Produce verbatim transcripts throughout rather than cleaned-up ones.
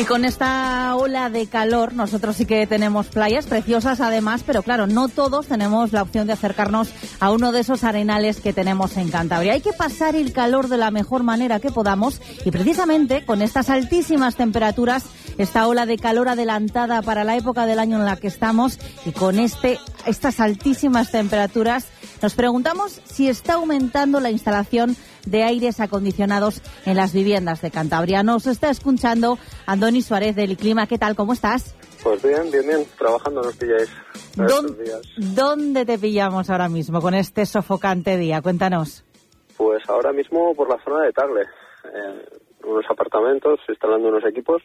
Y con esta ola de calor, nosotros sí que tenemos playas preciosas además, pero claro, no todos tenemos la opción de acercarnos a uno de esos arenales que tenemos en Cantabria. Hay que pasar el calor de la mejor manera que podamos y precisamente con estas altísimas temperaturas, esta ola de calor adelantada para la época del año en la que estamos y con este, estas altísimas temperaturas, nos preguntamos si está aumentando la instalación de aires acondicionados en las viviendas de Cantabria. Nos está escuchando Andoni Suárez del Iclima. ¿Qué tal? ¿Cómo estás? Pues bien, bien, bien. Trabajando nos pilláis. ¿Dónde, ¿Dónde te pillamos ahora mismo con este sofocante día? Cuéntanos. Pues ahora mismo por la zona de Tagle. Eh, unos apartamentos, instalando unos equipos.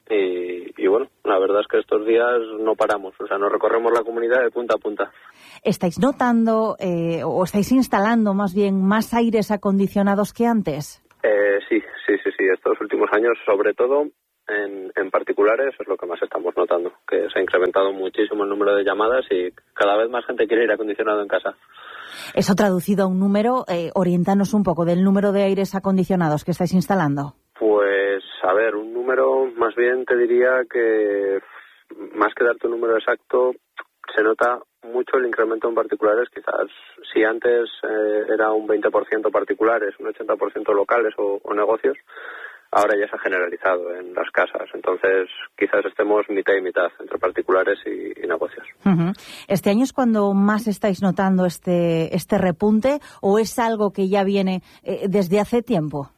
Y, y bueno, la verdad es que estos días no paramos. O sea, nos recorremos la comunidad de punta a punta. ¿Estáis notando eh, o estáis instalando más bien más aires acondicionados que antes? Eh, sí, sí, sí, sí. Estos últimos años, sobre todo en, en particulares, es lo que más estamos notando. Que se ha incrementado muchísimo el número de llamadas y cada vez más gente quiere aire acondicionado en casa. Eso traducido a un número, eh, oriéntanos un poco del número de aires acondicionados que estáis instalando. Pues, a ver, un número, más bien te diría que, más que darte un número exacto, se nota mucho el incremento en particulares. Quizás si antes eh, era un veinte por ciento particulares, un ochenta por ciento locales o, o negocios, ahora ya se ha generalizado en las casas. Entonces, quizás estemos mitad y mitad entre particulares y, y negocios. Uh-huh. ¿Este año es cuando más estáis notando este, este repunte o es algo que ya viene eh, desde hace tiempo?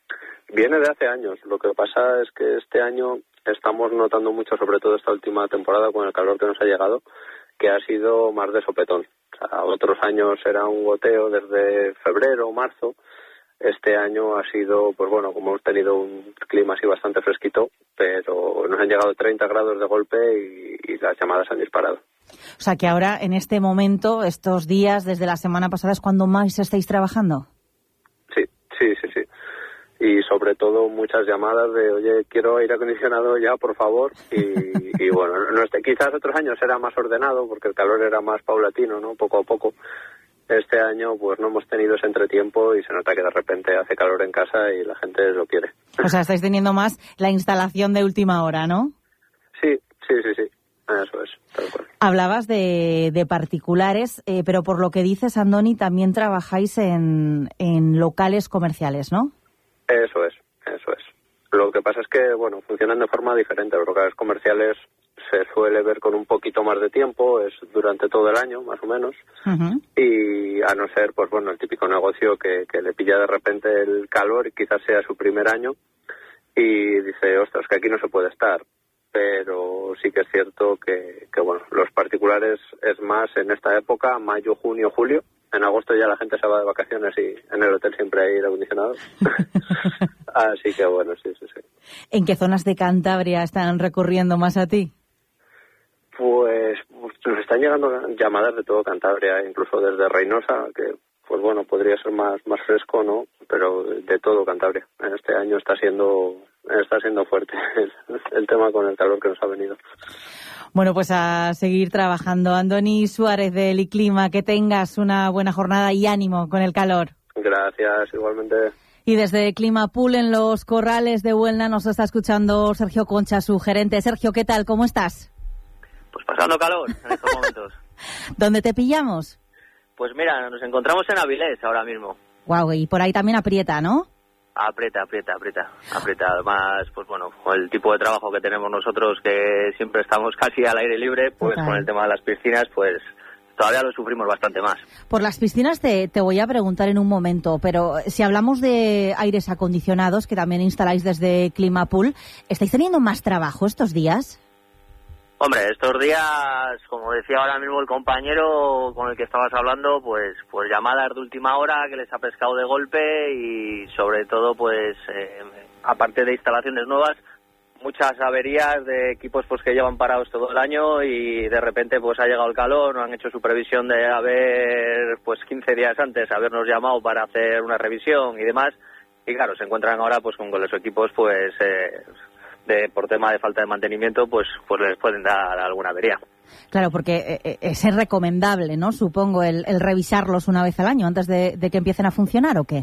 Viene de hace años. Lo que pasa es que este año estamos notando mucho, sobre todo esta última temporada, con el calor que nos ha llegado, que ha sido más de sopetón. O sea, otros años era un goteo desde febrero o marzo. Este año ha sido, pues bueno, como hemos tenido un clima así bastante fresquito, pero nos han llegado treinta grados de golpe y, y las llamadas han disparado. O sea que ahora, en este momento, estos días, desde la semana pasada, ¿es cuando más estáis trabajando? Sí, sí, sí, sí. Y sobre todo muchas llamadas de, oye, quiero aire acondicionado ya, por favor. Y, y bueno, no este, quizás otros años era más ordenado porque el calor era más paulatino, ¿no? Poco a poco. Este año pues no hemos tenido ese entretiempo y se nota que de repente hace calor en casa y la gente lo quiere. O sea, estáis teniendo más la instalación de última hora, ¿no? Sí, sí, sí, sí. Eso es, tal cual. Hablabas de, de particulares, eh, pero por lo que dices, Andoni, también trabajáis en, en locales comerciales, ¿no? Eso es, eso es. Lo que pasa es que, bueno, funcionan de forma diferente. Los locales comerciales se suele ver con un poquito más de tiempo, es durante todo el año, más o menos. Uh-huh. Y a no ser, pues bueno, el típico negocio que, que le pilla de repente el calor y quizás sea su primer año y dice, ostras, que aquí no se puede estar. Pero sí que es cierto que, que, bueno, los particulares es más en esta época, mayo, junio, julio. En agosto ya la gente se va de vacaciones y en el hotel siempre hay aire acondicionado. Así que bueno, sí, sí, sí. ¿En qué zonas de Cantabria están recurriendo más a ti? Pues nos están llegando llamadas de todo Cantabria, incluso desde Reynosa, que pues bueno, podría ser más más fresco, ¿no? Pero de todo Cantabria. Este año está siendo está siendo fuerte el, el tema con el calor que nos ha venido. Bueno, pues a seguir trabajando. Andoni Suárez del Iclima, que tengas una buena jornada y ánimo con el calor. Gracias, igualmente. Y desde Climapool en los Corrales de Huelna nos está escuchando Sergio Concha, su gerente. Sergio, ¿qué tal? ¿Cómo estás? Pues pasando calor en estos momentos. ¿Dónde te pillamos? Pues mira, nos encontramos en Avilés ahora mismo. Guau, y por ahí también aprieta, ¿no? Aprieta, aprieta, aprieta, aprieta. Además, pues bueno, con el tipo de trabajo que tenemos nosotros, que siempre estamos casi al aire libre, pues okay. Con el tema de las piscinas, pues todavía lo sufrimos bastante más. Por las piscinas te, te voy a preguntar en un momento, pero si hablamos de aires acondicionados, que también instaláis desde Climapool, ¿estáis teniendo más trabajo estos días? Hombre, estos días, como decía ahora mismo el compañero con el que estabas hablando, pues pues llamadas de última hora que les ha pescado de golpe y sobre todo, pues eh, aparte de instalaciones nuevas, muchas averías de equipos pues que llevan parados todo el año y de repente pues ha llegado el calor, no han hecho su previsión de haber pues quince días antes habernos llamado para hacer una revisión y demás y claro, se encuentran ahora pues con, con los equipos pues eh, de, por tema de falta de mantenimiento pues pues les pueden dar alguna avería. Claro, porque eh, es recomendable, ¿no? Supongo el, el revisarlos una vez al año antes de, de que empiecen a funcionar, ¿o qué?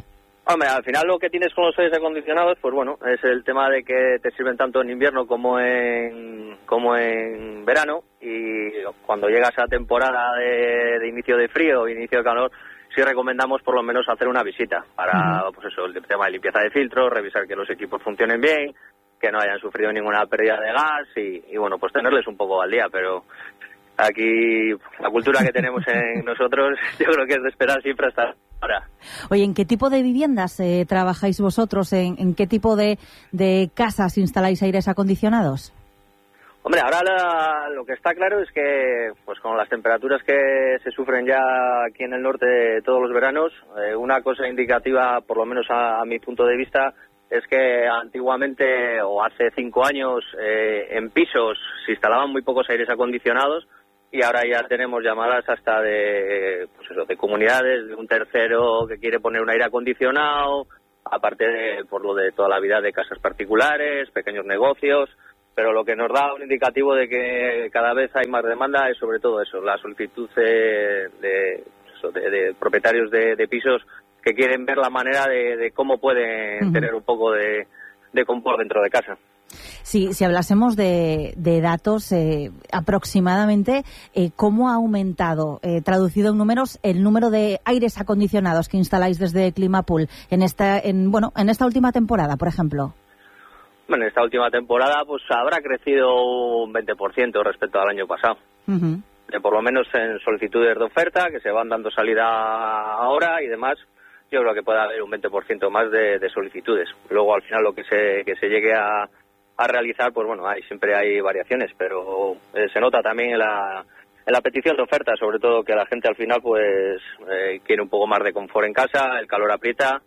Hombre, al final lo que tienes con los aires acondicionados, pues bueno, es el tema de que te sirven tanto en invierno como en como en verano, y cuando llegas a temporada de, de inicio de frío, inicio de calor, sí recomendamos por lo menos hacer una visita para, uh-huh. pues eso, el tema de limpieza de filtros, revisar que los equipos funcionen bien, que no hayan sufrido ninguna pérdida de gas y, y bueno, pues tenerles un poco al día, pero aquí la cultura que tenemos en nosotros yo creo que es de esperar siempre hasta ahora. Oye, ¿en qué tipo de viviendas eh, trabajáis vosotros? ¿En, en qué tipo de, de casas instaláis aires acondicionados? Hombre, ahora la, lo que está claro es que, pues con las temperaturas que se sufren ya aquí en el norte todos los veranos, eh, una cosa indicativa, por lo menos a, a mi punto de vista, es que antiguamente, o hace cinco años, eh, en pisos se instalaban muy pocos aires acondicionados, y ahora ya tenemos llamadas hasta de, pues eso, de comunidades, de un tercero que quiere poner un aire acondicionado, aparte de, por lo de toda la vida, de casas particulares, pequeños negocios. Pero lo que nos da un indicativo de que cada vez hay más demanda es sobre todo eso, la solicitud de, de, de, de propietarios de, de pisos que quieren ver la manera de, de cómo pueden uh-huh. tener un poco de, de confort dentro de casa. Sí, si hablásemos de, de datos, eh, aproximadamente, eh, ¿cómo ha aumentado, eh, traducido en números, el número de aires acondicionados que instaláis desde Climapool en esta, en, bueno, en esta última temporada, por ejemplo? Bueno, en esta última temporada pues habrá crecido un veinte por ciento respecto al año pasado. Uh-huh. Eh, por lo menos en solicitudes de oferta, que se van dando salida ahora y demás, yo creo que puede haber un veinte por ciento más de, de solicitudes. Luego, al final, lo que se que se llegue a, a realizar, pues bueno, hay siempre hay variaciones, pero eh, se nota también en la, en la petición de oferta, sobre todo que la gente al final pues eh, quiere un poco más de confort en casa, el calor aprieta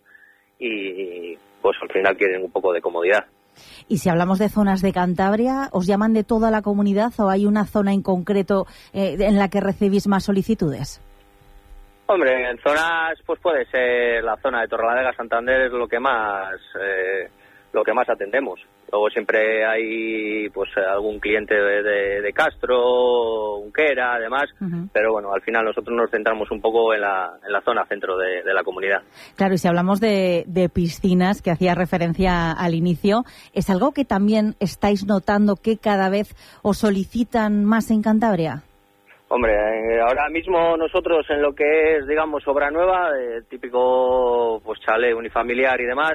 y pues al final quieren un poco de comodidad. Y si hablamos de zonas de Cantabria, ¿os llaman de toda la comunidad o hay una zona en concreto eh, en la que recibís más solicitudes? Hombre, en zonas, pues puede ser la zona de Torrelavega, Santander, es lo que más eh, lo que más atendemos. Luego siempre hay pues algún cliente de, de, de Castro, Unquera, además, uh-huh. pero bueno, al final nosotros nos centramos un poco en la, en la zona centro de, de la comunidad. Claro, y si hablamos de, de piscinas, que hacía referencia al inicio, ¿es algo que también estáis notando que cada vez os solicitan más en Cantabria? Hombre, eh, ahora mismo nosotros en lo que es, digamos, obra nueva, eh, típico pues chalet unifamiliar y demás,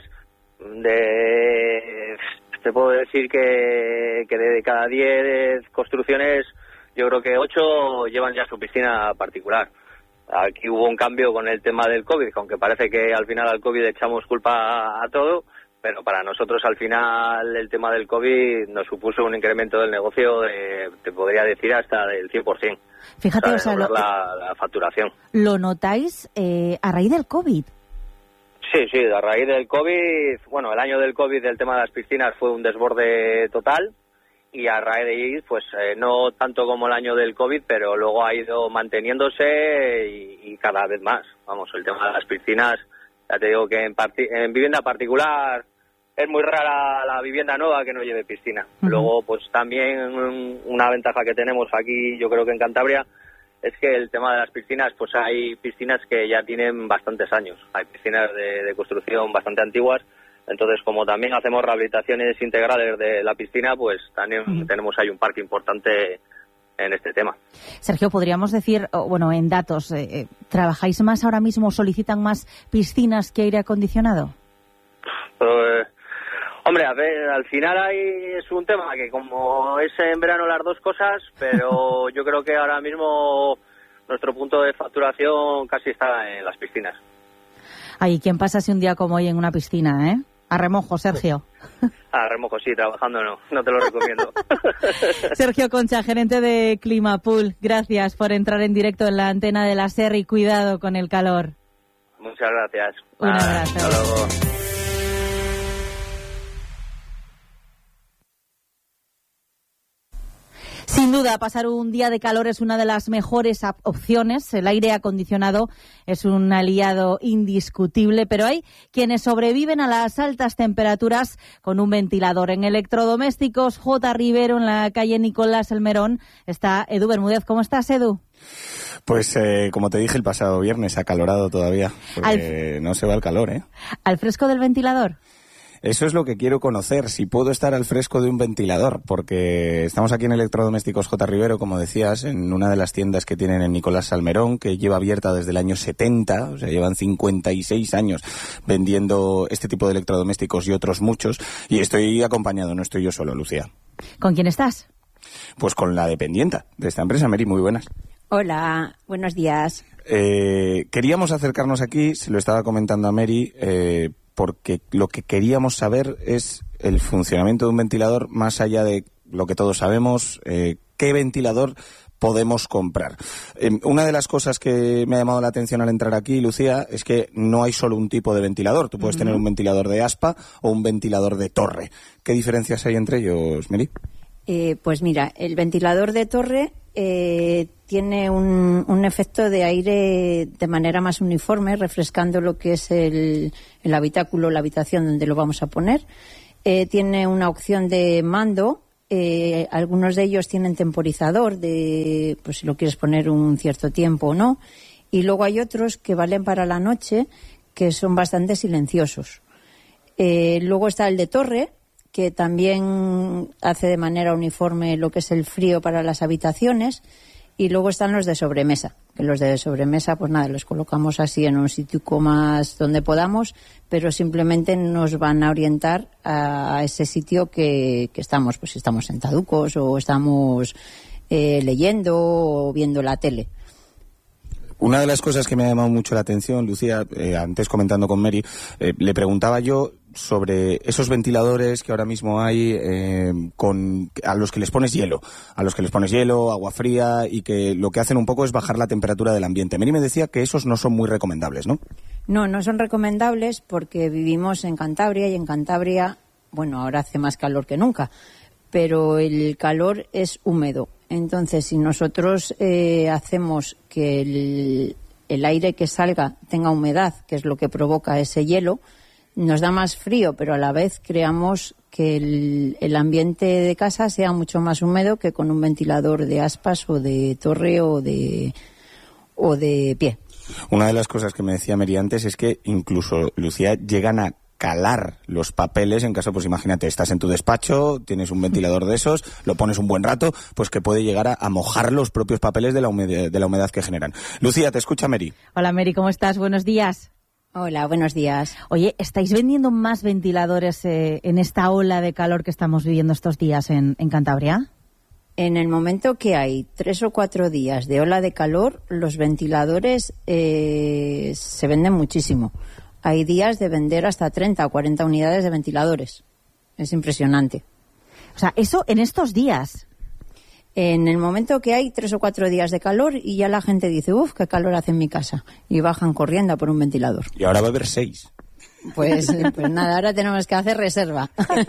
de... te puedo decir que, que de cada diez construcciones, yo creo que ocho llevan ya su piscina particular. Aquí hubo un cambio con el tema del COVID, aunque parece que al final al COVID echamos culpa a, a todo, pero para nosotros al final el tema del COVID nos supuso un incremento del negocio, de, te podría decir, hasta del cien por ciento. Fíjate, o sea, sea, lo, la, la facturación. ¿Lo notáis eh, a raíz del COVID? Sí, sí, a raíz del COVID, bueno, el año del COVID, el tema de las piscinas fue un desborde total, y a raíz de ahí, pues eh, no tanto como el año del COVID, pero luego ha ido manteniéndose y, y cada vez más. Vamos, el tema de las piscinas, ya te digo que en, parti- en vivienda particular es muy rara la vivienda nueva que no lleve piscina. Uh-huh. Luego, pues también una ventaja que tenemos aquí, yo creo que en Cantabria, es que el tema de las piscinas, pues hay piscinas que ya tienen bastantes años. Hay piscinas de, de construcción bastante antiguas. Entonces, como también hacemos rehabilitaciones integrales de la piscina, pues también uh-huh. tenemos ahí un parque importante en este tema. Sergio, podríamos decir, bueno, en datos, eh, ¿trabajáis más ahora mismo, solicitan más piscinas que aire acondicionado? Pues, hombre, a ver, al final hay, es un tema que como es en verano las dos cosas, pero yo creo que ahora mismo nuestro punto de facturación casi está en las piscinas. Ay, ¿quién pasa si un día como hoy en una piscina, eh? A remojo, Sergio. A remojo, sí, trabajando no, no te lo recomiendo. Sergio Concha, gerente de Climapool, gracias por entrar en directo en la antena de la SER y cuidado con el calor. Muchas gracias. Un ah, abrazo. Hasta luego. Sin duda, pasar un día de calor es una de las mejores opciones. El aire acondicionado es un aliado indiscutible, pero hay quienes sobreviven a las altas temperaturas con un ventilador. En Electrodomésticos J. Rivero, en la calle Nicolás Elmerón, está Edu Bermúdez. ¿Cómo estás, Edu? Pues eh, como te dije el pasado viernes, acalorado todavía, porque al... no se va el calor, ¿eh? ¿Al fresco del ventilador? Eso es lo que quiero conocer, si puedo estar al fresco de un ventilador, porque estamos aquí en Electrodomésticos J. Rivero, como decías, en una de las tiendas que tienen en Nicolás Salmerón, que lleva abierta desde el año setenta, o sea, llevan cincuenta y seis años vendiendo este tipo de electrodomésticos y otros muchos, y estoy acompañado, no estoy yo solo, Lucía. ¿Con quién estás? Pues con la dependienta de esta empresa, Mary, muy buenas. Hola, buenos días. Eh, queríamos acercarnos aquí, se lo estaba comentando a Mary, eh, porque lo que queríamos saber es el funcionamiento de un ventilador, más allá de lo que todos sabemos, eh, qué ventilador podemos comprar. Eh, una de las cosas que me ha llamado la atención al entrar aquí, Lucía, es que no hay solo un tipo de ventilador. Tú puedes uh-huh. tener un ventilador de aspa o un ventilador de torre. ¿Qué diferencias hay entre ellos, Mary? Eh, pues mira, el ventilador de torre eh, tiene un, un efecto de aire de manera más uniforme, refrescando lo que es el, el habitáculo, la habitación donde lo vamos a poner. Eh, tiene una opción de mando. Eh, algunos de ellos tienen temporizador, de pues si lo quieres poner un cierto tiempo o no. Y luego hay otros que valen para la noche, que son bastante silenciosos. Eh, luego está el de torre, que también hace de manera uniforme lo que es el frío para las habitaciones, y luego están los de sobremesa, que los de sobremesa, pues nada, los colocamos así en un sitio más donde podamos, pero simplemente nos van a orientar a ese sitio que, que estamos, pues si estamos sentaducos o estamos eh, leyendo o viendo la tele. Una de las cosas que me ha llamado mucho la atención, Lucía, eh, antes comentando con Mary, eh, le preguntaba yo sobre esos ventiladores que ahora mismo hay eh, con a los que les pones hielo, a los que les pones hielo, agua fría, y que lo que hacen un poco es bajar la temperatura del ambiente. Mary me decía que esos no son muy recomendables, ¿no? No, no son recomendables porque vivimos en Cantabria y en Cantabria, bueno, ahora hace más calor que nunca, pero el calor es húmedo. Entonces, si nosotros eh, hacemos que el, el aire que salga tenga humedad, que es lo que provoca ese hielo, nos da más frío, pero a la vez creamos que el, el ambiente de casa sea mucho más húmedo que con un ventilador de aspas o de torre o de, o de pie. Una de las cosas que me decía Mary antes es que incluso, Lucía, llegan a calar los papeles en caso, pues imagínate, estás en tu despacho, tienes un ventilador de esos, lo pones un buen rato, pues que puede llegar a, a mojar los propios papeles de la, humedad, de la humedad que generan. Lucía, te escucha Mary. Hola Mary, ¿cómo estás? Buenos días. Hola, buenos días. Oye, ¿estáis vendiendo más ventiladores eh, en esta ola de calor que estamos viviendo estos días en, en Cantabria? En el momento que hay tres o cuatro días de ola de calor, los ventiladores eh, se venden muchísimo. Hay días de vender hasta treinta o cuarenta unidades de ventiladores. Es impresionante. O sea, eso en estos días. En el momento que hay tres o cuatro días de calor y ya la gente dice, uff, qué calor hace en mi casa. Y bajan corriendo a por un ventilador. Y ahora va a haber seis. Pues, pues nada, ahora tenemos que hacer reserva.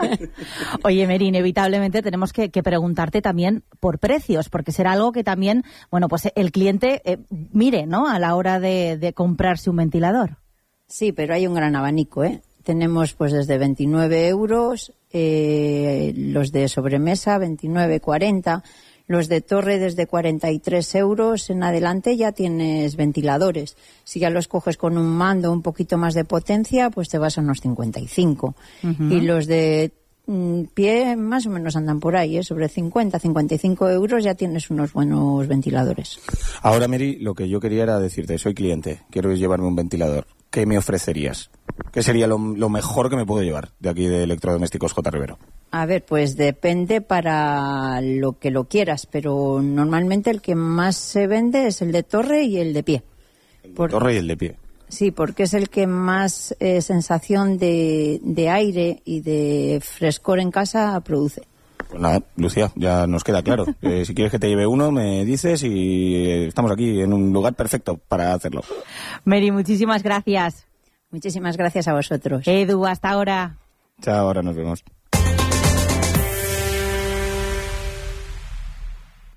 Oye, Mary, inevitablemente tenemos que, que preguntarte también por precios, porque será algo que también, bueno, pues el cliente eh, mire, ¿no?, a la hora de, de comprarse un ventilador. Sí, pero hay un gran abanico, ¿eh? Tenemos pues desde veintinueve euros, eh, los de sobremesa veintinueve, cuarenta, los de torre desde cuarenta y tres euros en adelante ya tienes ventiladores. Si ya los coges con un mando un poquito más de potencia, pues te vas a unos cincuenta y cinco. Uh-huh. Y los de mm, pie más o menos andan por ahí, ¿eh? Sobre cincuenta, cincuenta y cinco euros ya tienes unos buenos ventiladores. Ahora, Mary, lo que yo quería era decirte, soy cliente, quiero llevarme un ventilador. ¿Qué me ofrecerías? ¿Qué sería lo, lo mejor que me puedo llevar de aquí de Electrodomésticos J. Rivero? A ver, pues depende para lo que lo quieras, pero normalmente el que más se vende es el de torre y el de pie. El de Por... torre y el de pie. Sí, porque es el que más eh, sensación de, de aire y de frescor en casa produce. Pues nada, Lucía, ya nos queda claro. Eh, si quieres que te lleve uno, me dices y eh, estamos aquí en un lugar perfecto para hacerlo. Mary, muchísimas gracias. Muchísimas gracias a vosotros. Edu, hasta ahora. Chao, ahora nos vemos.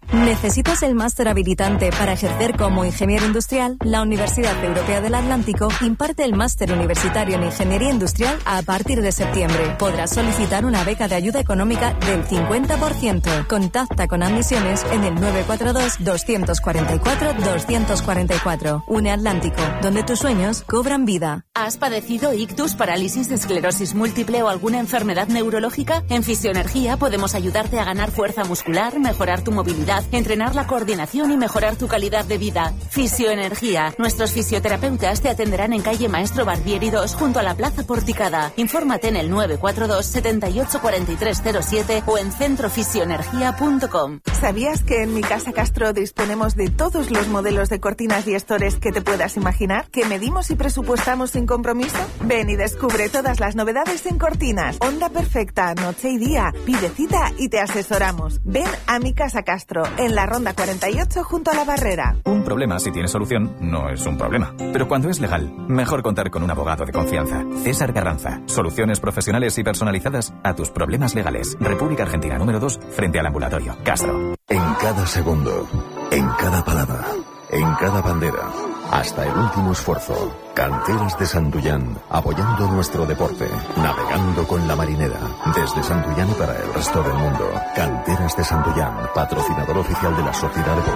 ¿Necesitas el máster habilitante para ejercer como ingeniero industrial? La Universidad Europea del Atlántico imparte el máster universitario en Ingeniería Industrial a partir de septiembre. Podrás solicitar una beca de ayuda económica del cincuenta por ciento. Contacta con Admisiones en el nueve cuatro dos, dos cuatro cuatro, dos cuatro cuatro. Une Atlántico, donde tus sueños cobran vida. ¿Has padecido ictus, parálisis, esclerosis múltiple o alguna enfermedad neurológica? En Fisioenergía podemos ayudarte a ganar fuerza muscular, mejorar tu movilidad, entrenar la coordinación y mejorar tu calidad de vida. Fisioenergía. Nuestros fisioterapeutas te atenderán en calle Maestro Barbieri dos junto a la Plaza Porticada. Infórmate en el nueve cuatro dos, setenta y ocho, cuarenta y tres cero siete o en centrofisioenergia punto com. ¿Sabías que en Mi Casa Castro disponemos de todos los modelos de cortinas y estores que te puedas imaginar? ¿Que medimos y presupuestamos sin compromiso? Ven y descubre todas las novedades en cortinas. Onda perfecta, noche y día. Pide cita y te asesoramos. Ven a Mi Casa Castro, en la Ronda cuarenta y ocho junto a la Barrera. Un problema, si tiene solución, no es un problema. Pero cuando es legal, mejor contar con un abogado de confianza. César Carranza. Soluciones profesionales y personalizadas a tus problemas legales. República Argentina número dos, frente al ambulatorio. Castro. En cada segundo, en cada palabra, en cada bandera, hasta el último esfuerzo. Canteras de Santullán, apoyando nuestro deporte, navegando con la marinera, desde Santullán y para el resto del mundo. Canteras de Santullán, patrocinador oficial de la Sociedad Deportiva